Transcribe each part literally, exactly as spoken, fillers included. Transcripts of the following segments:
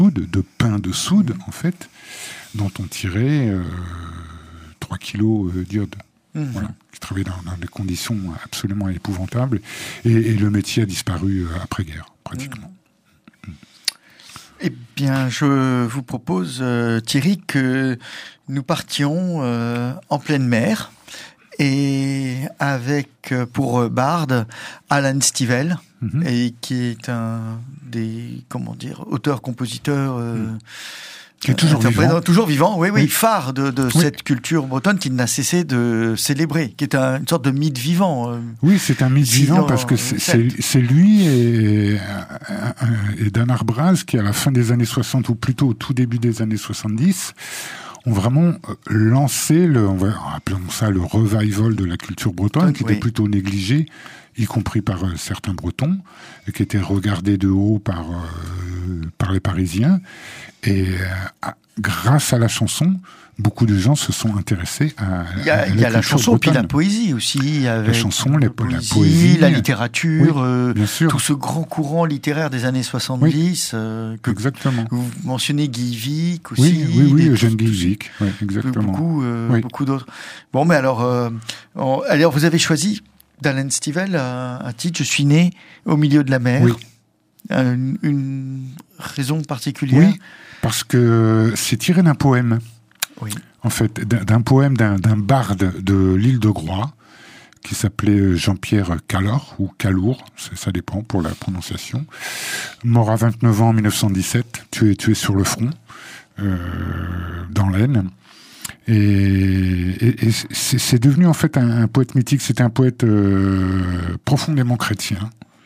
de pain de soude, en fait, dont on tirait euh, trois kilos d'iode. Mmh. Voilà, qui travaillait dans, dans des conditions absolument épouvantables. Et, et le métier a disparu après-guerre, pratiquement. Mmh. Eh bien, je vous propose, euh, Thierry, que nous partions euh, en pleine mer, et avec, pour barde, Alan Stivell, mmh. et qui est un des, comment dire, auteurs-compositeurs... Euh, mmh. Qui est toujours vivant. Toujours vivant, oui, oui, oui. phare de, de oui. cette culture bretonne qui n'a cessé de célébrer, qui est un, une sorte de mythe vivant. Euh, oui, c'est un mythe vivant parce que c'est, c'est, c'est lui et, et Dan Arbraz qui, à la fin des années soixante, ou plutôt au tout début des années soixante-dix, ont vraiment lancé, le, on va, appelons ça le revival de la culture bretonne, oui. qui était plutôt négligée, y compris par euh, certains Bretons, et qui était regardé de haut par, euh, par les Parisiens. Et euh, grâce à la chanson, beaucoup de gens se sont intéressés à, il y a, à la Il y a la chanson, bretonne. Puis la poésie aussi. Avec la chanson, la, la, poésie, la poésie, la littérature, oui, euh, tout ce grand courant littéraire des années soixante-dix. Oui, euh, que exactement. Vous mentionnez Guy Vic aussi. Oui, oui, oui, Eugène Guy Vic, oui, exactement. Beaucoup, euh, oui. beaucoup d'autres. Bon, mais alors, euh, alors, vous avez choisi d'Alan Stivell un, un titre, Je suis né au milieu de la mer. Oui. Une, une raison particulière? Oui, parce que c'est tiré d'un poème. Oui. En fait, d'un, d'un poème d'un, d'un barde de l'île de Groix, qui s'appelait Jean-Pierre Callor, ou Calour, ça dépend pour la prononciation. Mort à vingt-neuf ans en mille neuf cent dix-sept, tué, tué sur le front, euh, dans l'Aisne. Et, et, et c'est, c'est devenu en fait un, un poète mythique. C'était un poète euh, profondément chrétien,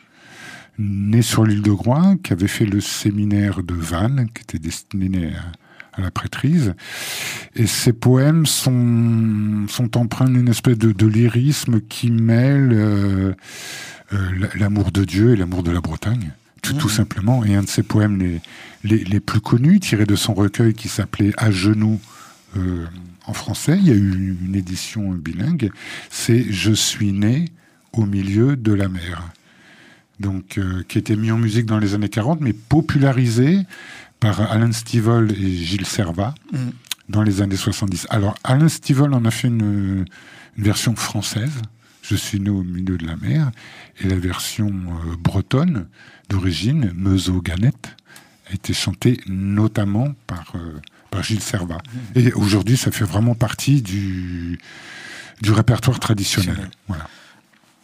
né sur l'île de Groix, qui avait fait le séminaire de Vannes, qui était destiné à, à la prêtrise. Et ses poèmes sont, sont empreints d'une espèce de, de lyrisme qui mêle euh, euh, l'amour de Dieu et l'amour de la Bretagne, tout, mmh. tout simplement. Et un de ses poèmes les, les, les plus connus, tiré de son recueil qui s'appelait « À genoux euh, », en français, il y a eu une édition bilingue, c'est « Je suis né au milieu de la mer ». Donc, euh, qui était mis en musique dans les années quarante, mais popularisé par Alan Stivell et Gilles Servat mmh. dans les années soixante-dix. Alors, Alan Stivell en a fait une, une version française, « Je suis né au milieu de la mer », et la version euh, bretonne d'origine, « Meuse-au-Ganette », a été chantée notamment par, euh, par Gilles Servat. Mmh. Et aujourd'hui, ça fait vraiment partie du, du répertoire traditionnel. Voilà.